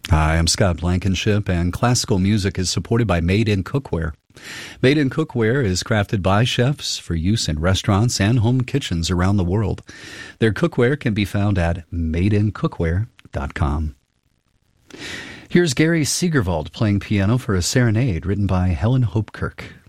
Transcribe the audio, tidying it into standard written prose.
Hi, I'm Scott Blankenship, and classical music is supported by Made in Cookware. Made in Cookware is crafted by chefs for use in restaurants and home kitchens around the world. Their cookware can be found at madeincookware.com. Here's Gary Segerwald playing piano for a serenade written by Helen Hopkirk.